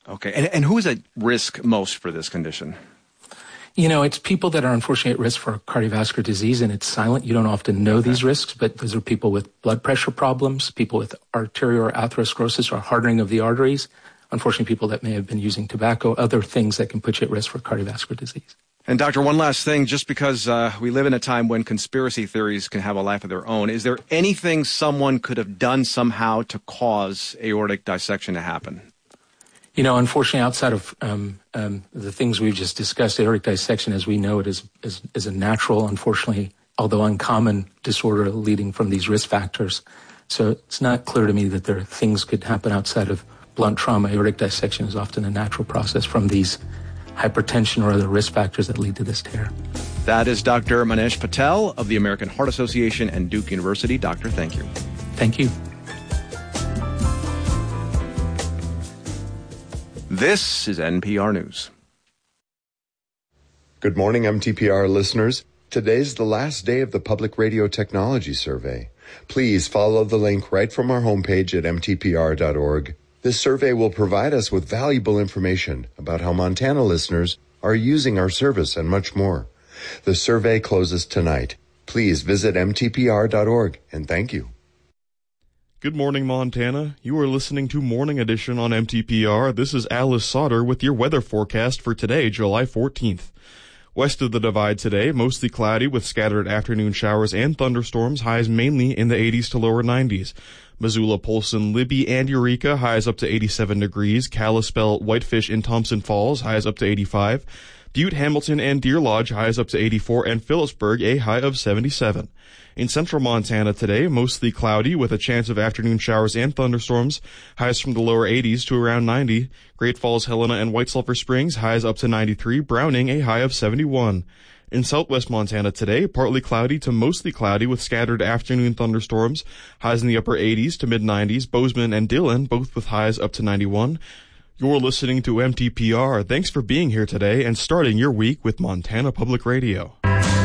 Okay. And who is at risk most for this condition? It's people that are unfortunately at risk for cardiovascular disease, and it's silent. You don't often know these risks, but those are people with blood pressure problems, people with arterial atherosclerosis or hardening of the arteries, unfortunately people that may have been using tobacco, other things that can put you at risk for cardiovascular disease. And Doctor, one last thing, just because we live in a time when conspiracy theories can have a life of their own, is there anything someone could have done somehow to cause aortic dissection to happen? Unfortunately, outside of the things we've just discussed, aortic dissection, as we know it, is a natural, unfortunately, although uncommon disorder leading from these risk factors. So it's not clear to me that there are things could happen outside of blunt trauma. Aortic dissection is often a natural process from these hypertension or other risk factors that lead to this tear. That is Dr. Manesh Patel of the American Heart Association and Duke University. Doctor, thank you. Thank you. This is NPR News. Good morning, MTPR listeners. Today's the last day of the Public Radio Technology Survey. Please follow the link right from our homepage at mtpr.org. This survey will provide us with valuable information about how Montana listeners are using our service and much more. The survey closes tonight. Please visit mtpr.org, and thank you. Good morning, Montana. You are listening to Morning Edition on MTPR. This is Alice Sauter with your weather forecast for today, July 14th. West of the Divide today, mostly cloudy with scattered afternoon showers and thunderstorms, highs mainly in the 80s to lower 90s. Missoula, Polson, Libby, and Eureka, highs up to 87 degrees. Kalispell, Whitefish, and Thompson Falls, highs up to 85. Butte, Hamilton, and Deer Lodge, highs up to 84, and Phillipsburg, a high of 77. In central Montana today, mostly cloudy with a chance of afternoon showers and thunderstorms, highs from the lower 80s to around 90. Great Falls, Helena, and White Sulphur Springs, highs up to 93. Browning, a high of 71. In southwest Montana today, partly cloudy to mostly cloudy with scattered afternoon thunderstorms, highs in the upper 80s to mid-90s. Bozeman and Dillon, both with highs up to 91. You're listening to MTPR. Thanks for being here today and starting your week with Montana Public Radio.